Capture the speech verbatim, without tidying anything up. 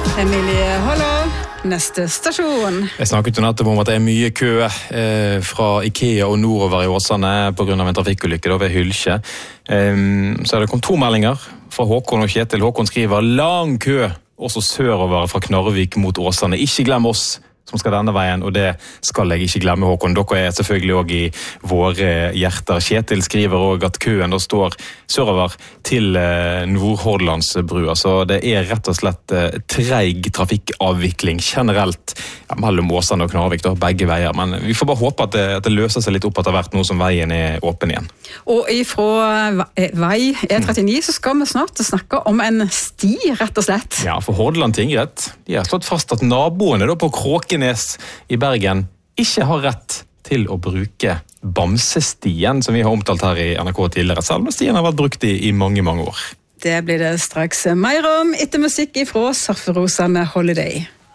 Emilie Holler, neste stasjon. Jeg snakket jo nettopp om at det er mye kø eh, fra IKEA og nordover i Åsane på grunn av en trafikkulykke da ved Hylkje. Um, så er det kom to meldinger fra Håkon og Kjetil. Håkon skriver lang kø, også sørover fra Knarrevik mot Åsane. Ikke glem oss som skal denne veien, og det skal jeg ikke glemme, Håkon. Dere er selvfølgelig også i våre hjerter. Kjetil skriver også at køen da står sørover til Nordhordlandsbrua, så det er rett og slett treig trafikkavvikling generelt ja, mellom Åsane og Knarrevik, da, begge veier. Men vi får bare håpe at det, at det løser seg litt opp etter hvert nå som veien er åpen igjen. Og ifra vei E trettini så skal vi snart snakke om en sti, rett og slett. Ja, for Hordaland tingrett, de har slått fast at naboene da på Kråken i Bergen ikke har rett til å bruke Bamsestien, som vi har omtalt her i N R K tidligere, selv om stien har vært brukt i, i mange, mange år. Det blir det straks mer om etter musikk ifra Surferosene Holiday.